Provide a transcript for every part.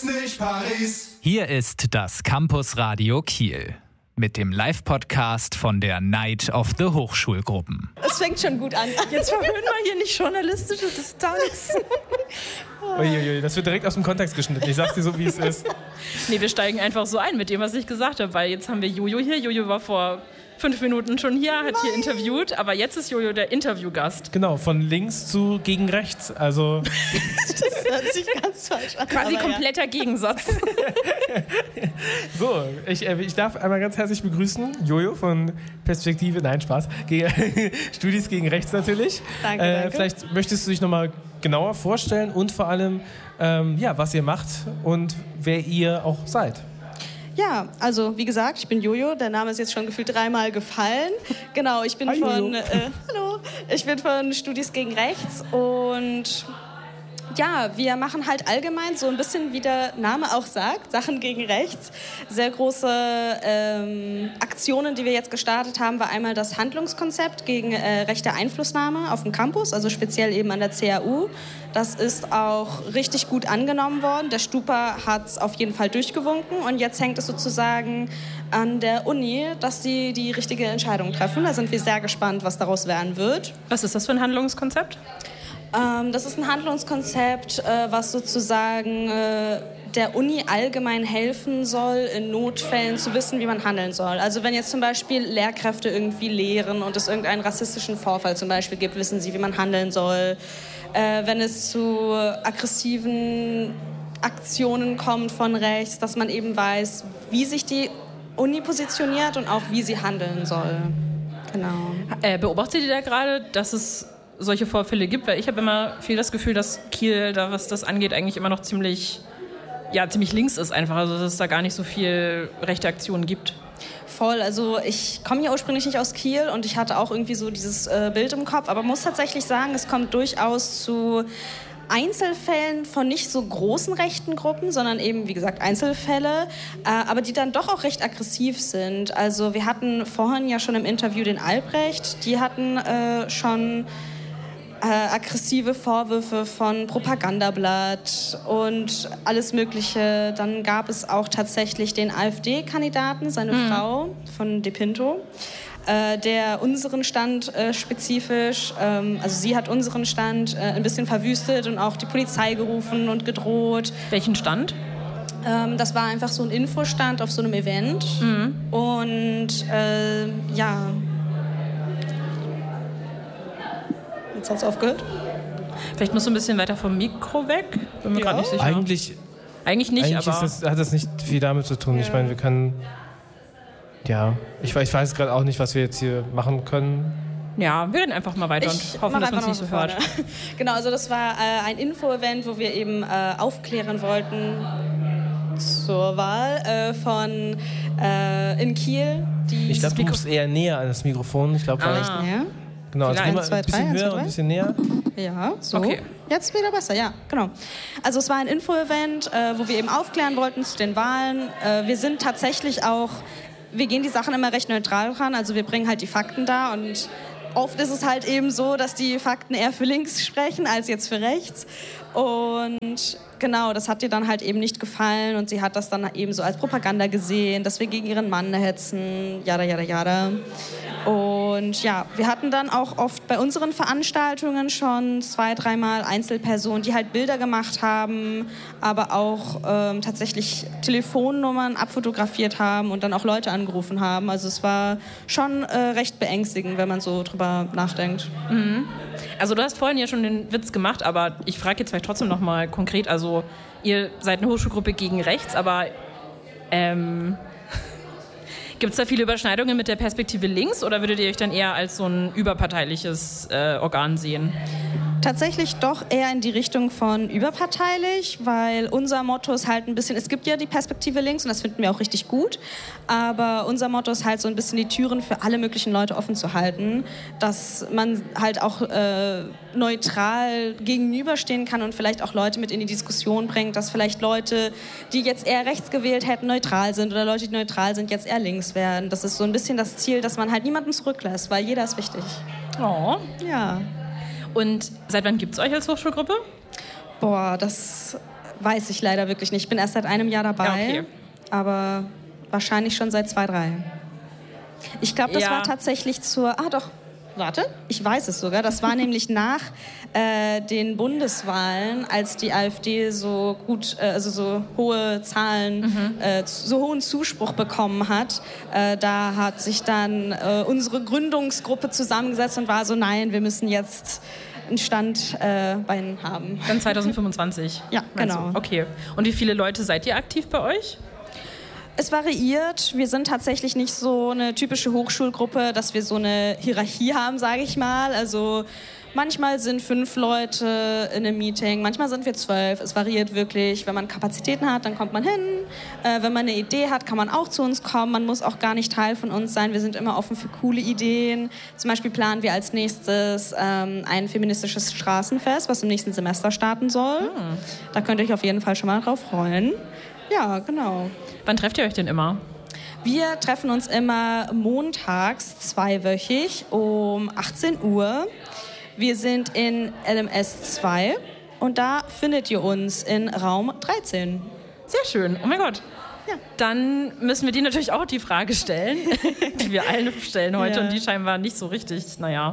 ist nicht Paris. Hier ist das Campus Radio Kiel mit dem Live-Podcast von der Night of the Hochschulgruppen. Es fängt schon gut an. Jetzt verhöhnen wir hier nicht journalistische Distanz. Uiuiui, das wird direkt aus dem Kontext geschnitten. Ich sag's dir so, wie es ist. Nee, wir steigen einfach so ein mit dem, was ich gesagt habe, weil jetzt haben wir Jojo hier. Jojo war vor 5 Minuten schon hier, hat hier interviewt, aber jetzt ist Jojo der Interviewgast. Genau, von links zu gegen rechts. Also Das hört sich ganz falsch an. Quasi aber kompletter Gegensatz. so, ich darf einmal ganz herzlich begrüßen Jojo von Perspektive, nein, Spaß, Studis gegen rechts natürlich. Danke. Vielleicht möchtest du dich nochmal genauer vorstellen und vor allem, was ihr macht und wer ihr auch seid. Ja, also wie gesagt, ich bin Jojo. Der Name ist jetzt schon gefühlt 3-mal gefallen. Genau, ich bin Hi, von Jojo. ich bin von Studis gegen Rechts und ja, wir machen halt allgemein so ein bisschen, wie der Name auch sagt, Sachen gegen Rechts. Sehr große Aktionen, die wir jetzt gestartet haben, war einmal das Handlungskonzept gegen rechte Einflussnahme auf dem Campus, also speziell eben an der CAU. Das ist auch richtig gut angenommen worden. Der Stupa hat es auf jeden Fall durchgewunken und jetzt hängt es sozusagen an der Uni, dass sie die richtige Entscheidung treffen. Da sind wir sehr gespannt, was daraus werden wird. Was ist das für ein Handlungskonzept? Das ist ein Handlungskonzept, was sozusagen der Uni allgemein helfen soll, in Notfällen zu wissen, wie man handeln soll. Also wenn jetzt zum Beispiel Lehrkräfte irgendwie lehren und es irgendeinen rassistischen Vorfall zum Beispiel gibt, wissen sie, wie man handeln soll. Wenn es zu aggressiven Aktionen kommt von rechts, dass man eben weiß, wie sich die Uni positioniert und auch, wie sie handeln soll. Genau. Beobachtet ihr da gerade, dass es solche Vorfälle gibt? Weil ich habe immer viel das Gefühl, dass Kiel, da was das angeht, eigentlich immer noch ziemlich links ist einfach. Also dass es da gar nicht so viel rechte Aktionen gibt. Voll, also ich komme hier ursprünglich nicht aus Kiel und ich hatte auch irgendwie so dieses Bild im Kopf, aber muss tatsächlich sagen, es kommt durchaus zu Einzelfällen von nicht so großen rechten Gruppen, sondern eben, wie gesagt, Einzelfälle, aber die dann doch auch recht aggressiv sind. Also wir hatten vorhin ja schon im Interview den Albrecht, die hatten schon aggressive Vorwürfe von Propagandablatt und alles Mögliche. Dann gab es auch tatsächlich den AfD-Kandidaten, seine Frau von De Pinto, der unseren Stand spezifisch, also sie hat unseren Stand ein bisschen verwüstet und auch die Polizei gerufen und gedroht. Welchen Stand? Das war einfach so ein Infostand auf so einem Event. Und Jetzt hat es aufgehört. Vielleicht musst du ein bisschen weiter vom Mikro weg. Bin mir gerade nicht sicher. Eigentlich nicht, aber hat das nicht viel damit zu tun. Ich meine, wir können... Ja, ich weiß gerade auch nicht, was wir jetzt hier machen können. ja, wir reden einfach mal weiter und hoffen, dass man es nicht so hört. Genau, also das war ein Info-Event, wo wir eben aufklären wollten zur Wahl von in Kiel. Ich glaube, du musst eher näher an das Mikrofon. Ich glaube, vielleicht... Ja. Genau, also geh mal 1, 2, ein bisschen 3, höher und ein bisschen näher. Ja, so. Okay. Jetzt wieder besser, ja, genau. Also es war ein Info-Event, wo wir eben aufklären wollten zu den Wahlen. Wir sind tatsächlich auch, wir gehen die Sachen immer recht neutral ran, also wir bringen halt die Fakten da und oft ist es halt eben so, dass die Fakten eher für links sprechen als jetzt für rechts. Und genau, das hat ihr dann halt eben nicht gefallen und sie hat das dann eben so als Propaganda gesehen, dass wir gegen ihren Mann hetzen, jada, jada, jada. Und ja, wir hatten dann auch oft bei unseren Veranstaltungen schon 2-3 Mal Einzelpersonen, die halt Bilder gemacht haben, aber auch tatsächlich Telefonnummern abfotografiert haben und dann auch Leute angerufen haben. Also es war schon recht beängstigend, wenn man so drüber nachdenkt. Mhm. Also du hast vorhin ja schon den Witz gemacht, aber ich frage jetzt vielleicht trotzdem noch mal konkret. Also ihr seid eine Hochschulgruppe gegen rechts, aber gibt es da viele Überschneidungen mit der Perspektive links oder würdet ihr euch dann eher als so ein überparteiliches Organ sehen? Tatsächlich doch eher in die Richtung von überparteilich, weil unser Motto ist halt ein bisschen, es gibt ja die Perspektive links und das finden wir auch richtig gut, aber unser Motto ist halt so ein bisschen die Türen für alle möglichen Leute offen zu halten, dass man halt auch neutral gegenüberstehen kann und vielleicht auch Leute mit in die Diskussion bringt, dass vielleicht Leute, die jetzt eher rechts gewählt hätten, neutral sind oder Leute, die neutral sind, jetzt eher links werden. Das ist so ein bisschen das Ziel, dass man halt niemanden zurücklässt, weil jeder ist wichtig. Oh. Ja. Und seit wann gibt es euch als Hochschulgruppe? Boah, das Weiß ich leider wirklich nicht. Ich bin erst seit einem Jahr dabei, Ja, okay. aber wahrscheinlich schon seit 2, 3. Ich glaube, das war tatsächlich ich weiß es sogar. Das war nämlich nach den Bundeswahlen, als die AfD so gut, so hohe Zahlen, so hohen Zuspruch bekommen hat. Da hat sich dann unsere Gründungsgruppe zusammengesetzt und war so, nein, wir müssen jetzt ein Standbein haben. Dann 2025? Ja, genau. Okay. Und wie viele Leute seid ihr aktiv bei euch? Es variiert. Wir sind tatsächlich nicht so eine typische Hochschulgruppe, dass wir so eine Hierarchie haben, sage ich mal. Also manchmal sind 5 Leute in einem Meeting, manchmal sind wir 12. Es variiert wirklich. Wenn man Kapazitäten hat, dann kommt man hin. Wenn man eine Idee hat, kann man auch zu uns kommen. Man muss auch gar nicht Teil von uns sein. Wir sind immer offen für coole Ideen. Zum Beispiel planen wir als nächstes ein feministisches Straßenfest, was im nächsten Semester starten soll. Da könnt ihr euch auf jeden Fall schon mal drauf freuen. Ja, genau. Wann trefft ihr euch denn immer? Wir treffen uns immer montags 2wöchig um 18 Uhr. Wir sind in LMS 2 und da findet ihr uns in Raum 13. Sehr schön. Oh mein Gott. Ja. Dann müssen wir dir natürlich auch die Frage stellen, die wir allen stellen heute und die scheinbar nicht so richtig,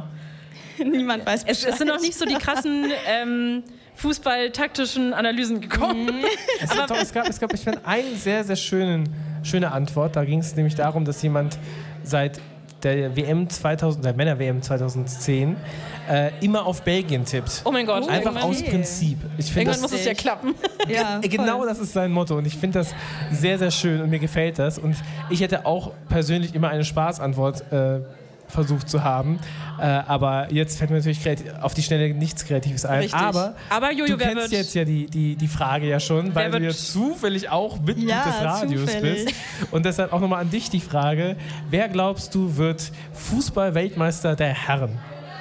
Niemand weiß Bescheid. Es sind noch nicht so die krassen fußballtaktischen Analysen gekommen. Es gab, ich finde, eine sehr, sehr schöne Antwort. Da ging es nämlich darum, dass jemand seit der Männer-WM 2010 immer auf Belgien tippt. Oh mein Gott. Einfach aus Prinzip. Irgendwann muss es ja klappen. Ja, genau das ist sein Motto und ich finde das sehr, sehr schön und mir gefällt das. Und ich hätte auch persönlich immer eine Spaßantwort versucht zu haben. Aber jetzt fällt mir natürlich auf die Schnelle nichts Kreatives ein. Richtig. Aber Jojo, du kennst jetzt ja die Frage ja schon, weil du ja zufällig auch Mitglied des Radios bist. Und deshalb auch nochmal an dich die Frage, wer glaubst du wird Fußball-Weltmeister der Herren?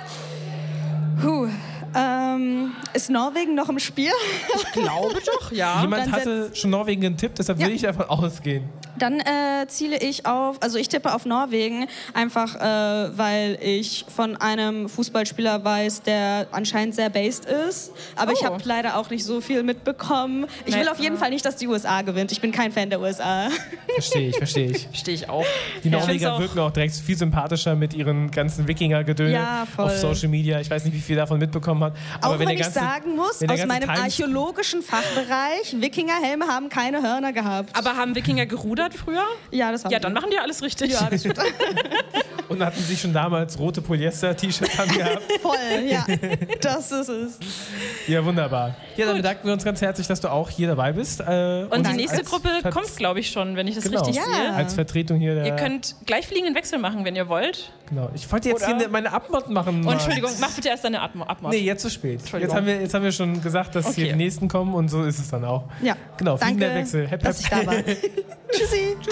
Ist Norwegen noch im Spiel? Ich glaube doch, ja. Jemand hatte schon Norwegen getippt, deshalb will ich davon ausgehen. Dann ziele ich ich tippe auf Norwegen, einfach weil ich von einem Fußballspieler weiß, der anscheinend sehr based ist. Aber ich habe leider auch nicht so viel mitbekommen. Ich will auf jeden Fall nicht, dass die USA gewinnt. Ich bin kein Fan der USA. Verstehe ich. Verstehe ich auch. Die Norweger wirken auch direkt viel sympathischer mit ihren ganzen Wikinger-Gedöne auf Social Media. Ich weiß nicht, wie viel davon mitbekommen hat. Aber auch wenn ich sagen muss, aus meinem archäologischen Fachbereich, Wikingerhelme haben keine Hörner gehabt. Aber haben Wikinger gerudert früher? Ja, das haben Ja, dann machen die alles richtig. Ja, das stimmt. Und hatten sie schon damals rote Polyester-T-Shirts angehabt? Voll, ja. Das ist es. Ja, wunderbar. Ja, dann bedanken wir uns ganz herzlich, dass du auch hier dabei bist. Und die nächste Gruppe kommt, glaube ich, schon, wenn ich das richtig sehe. Als Vertretung hier. Ihr könnt gleich fliegenden Wechsel machen, wenn ihr wollt. Genau. Ich wollte jetzt hier meine Abmod machen. Oh, Entschuldigung, mach bitte erst deine Abmod. Nee, jetzt zu spät. Jetzt haben wir schon gesagt, dass hier die nächsten kommen und so ist es dann auch. Ja. Genau, fliegender Wechsel. Dass ich da war. Tschüssi.